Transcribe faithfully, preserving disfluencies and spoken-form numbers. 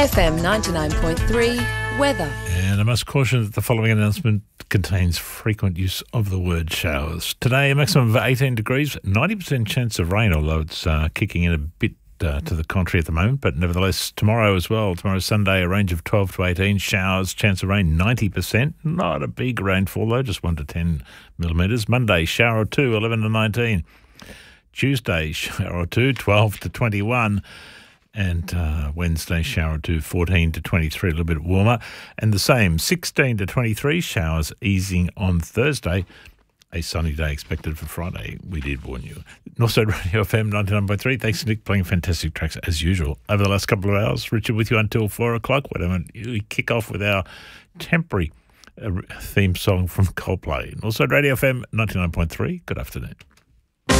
F M ninety-nine point three weather. And I must caution that the following announcement contains frequent use of the word showers. Today, a maximum of eighteen degrees, ninety percent chance of rain, although it's uh, kicking in a bit uh, to the contrary at the moment. But nevertheless, tomorrow as well, tomorrow's Sunday, a range of twelve to eighteen, showers, chance of rain ninety percent. Not a big rainfall though, just one to ten millimetres. Monday, shower or two, eleven to nineteen. Tuesday, shower or two, twelve to twenty-one. And uh, Wednesday, shower or two, fourteen to twenty-three, a little bit warmer. And the same, sixteen to twenty-three, showers easing on Thursday. A sunny day expected for Friday. We did warn you. Northside Radio F M ninety-nine point three. Thanks, Nick, playing fantastic tracks as usual over the last couple of hours. Richard with you until four o'clock. We kick off with our temporary uh, theme song from Coldplay. Northside Radio F M ninety-nine point three. Good afternoon.